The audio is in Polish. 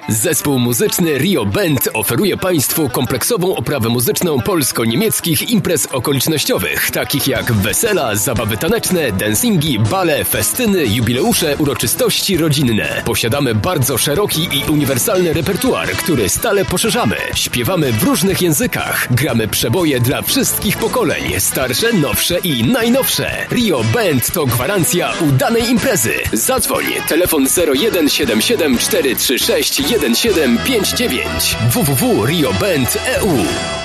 Zespół muzyczny Rio Band oferuje Państwu kompleksową oprawę muzyczną polsko-niemieckich imprez okolicznościowych, takich jak wesela, zabawy taneczne, dancingi, bale, festyny, jubileusze, uroczystości rodzinne. Posiadamy bardzo szeroki i uniwersalny repertuar, który stale poszerzamy. Śpiewamy w różnych językach, gramy przeboje dla wszystkich pokoleń, starsze, nowsze i najnowsze. Rio Band to gwarancja udanej imprezy. Zadzwoń, telefon 0177 436 1759 www.rioband.eu